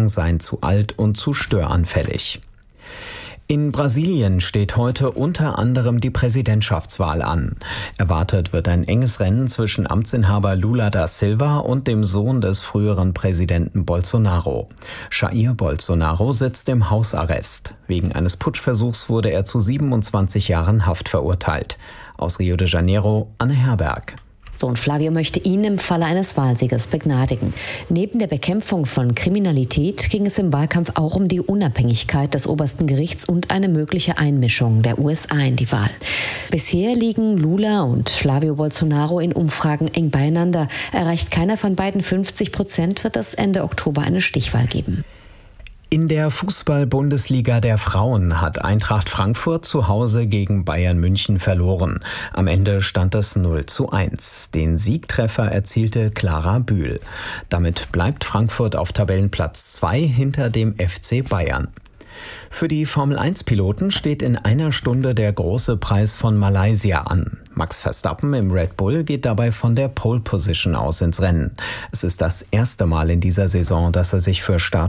Wagen seien zu alt und zu störanfällig. In Brasilien steht heute unter anderem die Präsidentschaftswahl an. Erwartet wird ein enges Rennen zwischen Amtsinhaber Lula da Silva und dem Sohn des früheren Präsidenten Bolsonaro. Jair Bolsonaro sitzt im Hausarrest. Wegen eines Putschversuchs wurde er zu 27 Jahren Haft verurteilt. Aus Rio de Janeiro, Anne Herberg. Sohn Flavio möchte ihn im Falle eines Wahlsieges begnadigen. Neben der Bekämpfung von Kriminalität ging es im Wahlkampf auch um die Unabhängigkeit des obersten Gerichts und eine mögliche Einmischung der USA in die Wahl. Bisher liegen Lula und Flavio Bolsonaro in Umfragen eng beieinander. Erreicht keiner von beiden 50%, wird es Ende Oktober eine Stichwahl geben. In der Fußball-Bundesliga der Frauen hat Eintracht Frankfurt zu Hause gegen Bayern München verloren. Am Ende stand es 0:1. Den Siegtreffer erzielte Clara Bühl. Damit bleibt Frankfurt auf Tabellenplatz 2 hinter dem FC Bayern. Für die Formel-1-Piloten steht in einer Stunde der große Preis von Malaysia an. Max Verstappen im Red Bull geht dabei von der Pole Position aus ins Rennen. Es ist das erste Mal in dieser Saison, dass er sich für Start